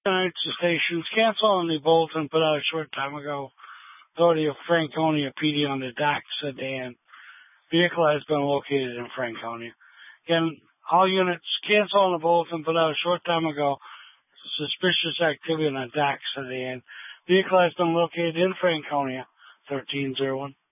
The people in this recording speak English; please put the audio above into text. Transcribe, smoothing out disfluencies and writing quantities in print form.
Tonight's the stations cancel on the bulletin put out a short time ago. Authority of Franconia PD on the dock sedan. Vehicle has been located in Franconia. Again, all units cancel on the bulletin put out a short time ago. Suspicious activity on the dock sedan. Vehicle has been located in Franconia. 1301.